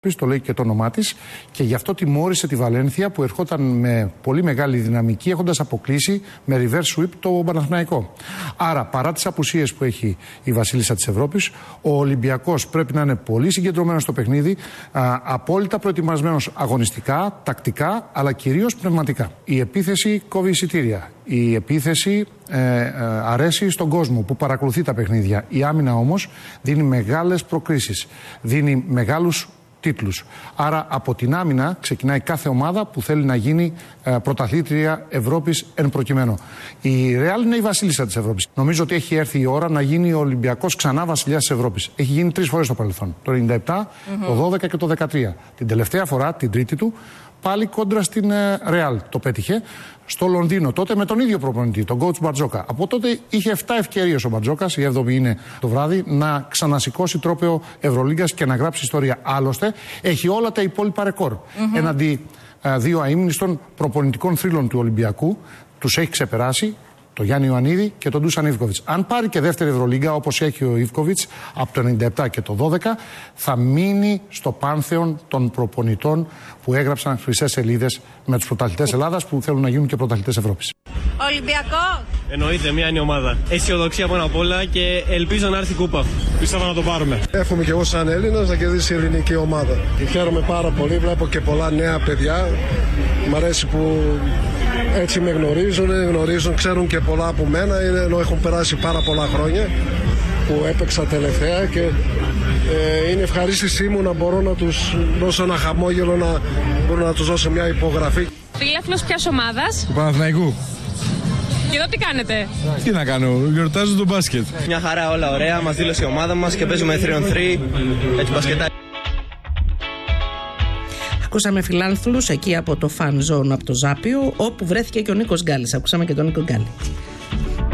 Το λέει και το όνομά της, και γι' αυτό τιμώρησε τη Βαλένθια που ερχόταν με πολύ μεγάλη δυναμική, έχοντας αποκλείσει με reverse sweep το Παναθηναϊκό. Άρα, παρά τις απουσίες που έχει η Βασίλισσα της Ευρώπης, ο Ολυμπιακός πρέπει να είναι πολύ συγκεντρωμένος στο παιχνίδι, απόλυτα προετοιμασμένος αγωνιστικά, τακτικά, αλλά κυρίως πνευματικά. Η επίθεση κόβει εισιτήρια. Η επίθεση αρέσει στον κόσμο που παρακολουθεί τα παιχνίδια. Η άμυνα όμως δίνει μεγάλες προκρίσεις, δίνει μεγάλους τίτλους. Άρα από την άμυνα ξεκινάει κάθε ομάδα που θέλει να γίνει πρωταθλήτρια Ευρώπης εν προκειμένου. Η Ρεάλ είναι η βασίλισσα της Ευρώπης. Νομίζω ότι έχει έρθει η ώρα να γίνει ο Ολυμπιακός ξανά βασιλιάς της Ευρώπης. Έχει γίνει 3 φορές στο παρελθόν. Το 97, το 12 και το 13. Την τελευταία φορά, την τρίτη του, πάλι κόντρα στην Ρεάλ το πέτυχε. Στο Λονδίνο τότε με τον ίδιο προπονητή, τον coach Μπαρτζόκα. Από τότε είχε 7 ευκαιρίες ο Μπαρτζόκας, η 7η είναι το βράδυ, να ξανασηκώσει τρόπαιο Ευρωλίγκας και να γράψει ιστορία. Άλλωστε, έχει όλα τα υπόλοιπα ρεκόρ. Έναντι 2 αείμνηστων προπονητικών θρύλων του Ολυμπιακού, τους έχει ξεπεράσει. Το Γιάννη Ιωαννίδη και τον Ντούσαν Ιβκοβιτς. Αν πάρει και δεύτερη Ευρωλίγκα όπως έχει ο Ιβκοβιτς από το 97 και το 12, θα μείνει στο πάνθεον των προπονητών που έγραψαν χρυσές σελίδες με τους πρωταθλητές Ελλάδας που θέλουν να γίνουν και πρωταθλητές Ευρώπης. Ολυμπιακό! Εννοείται, μία είναι η ομάδα. Αισιοδοξία πάνω απ' όλα και ελπίζω να έρθει κούπα. Πίστευα να το πάρουμε. Εύχομαι και εγώ σαν Έλληνας να κερδίσει η ελληνική ομάδα. Και χαίρομαι πάρα πολύ, βλέπω και πολλά νέα παιδιά. Μ' αρέσει που έτσι με γνωρίζουν, ξέρουν και πολλά από μένα, ενώ έχουν περάσει πάρα πολλά χρόνια που έπαιξα τελευταία και είναι ευχαρίστησή μου να μπορώ να τους δώσω ένα χαμόγελο, να μπορώ να τους δώσω μια υπογραφή. Φίλαθλος ποιας ομάδας? Του Παναθηναϊκού. Και εδώ τι κάνετε? Τι να κάνω, γιορτάζω το μπάσκετ. Μια χαρά, όλα ωραία, μας δήλωσε η ομάδα μας και παίζουμε 3-on-3, έτσι μπασκετάκι. Ακούσαμε φιλάνθρωπους εκεί από το Fan Zone από το Ζάπιο, όπου βρέθηκε και ο Νίκος Γκάλης. Ακούσαμε και τον Νίκο Γκάλη.